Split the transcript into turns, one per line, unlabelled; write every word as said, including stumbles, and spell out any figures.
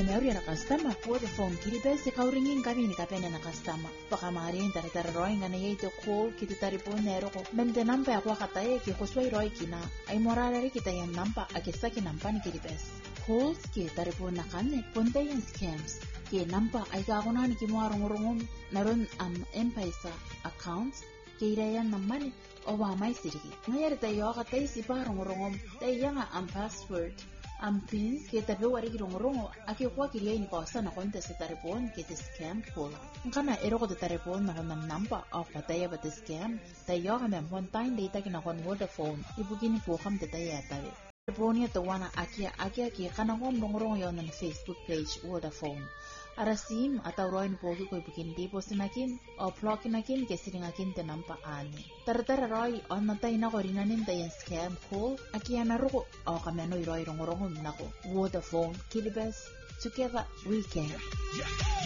memory na customer Vodafone kiribes kauringin kami ni kapene na customer pakamari tara tara roi ngana yito call kita taripon nero ko mende nampa ako kataye ki kuswai roi kina ay moralari kita yang nampa akisa ki nampa ni kiribes calls ki taripon na kanne ponte yung scams ki nampa ay kakuna ni kimuarong-rongom naron am M-Pesa accounts ki irayan namani o wa may sirigi ngayari tayo katay si parong-rongom tayo nga ang password am pins ke tabe wari rongo ake kwa kiria ni pasa na konte se tarepon ke te scam kola kana ero ko te tarepon na kon namba o pataya ba te scam tayo ka mem one time data kina kon Vodafone ibugini po kam te taya tabe tarepon ya to wana akia akia ke kana kon rongo yon na Facebook page Vodafone arasim atau roin pogi ko ibugin di posinakin o blokinakin ke siringakin te nampa ani tartara roi on natay na ko rinanin tayo scam call akia na ruko o kameno iroi rongo rongo nako Vodafone Kiribes together we can